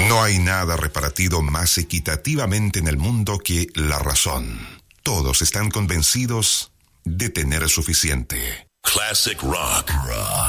No hay nada repartido más equitativamente en el mundo que la razón. Todos están convencidos de tener suficiente. Classic rock.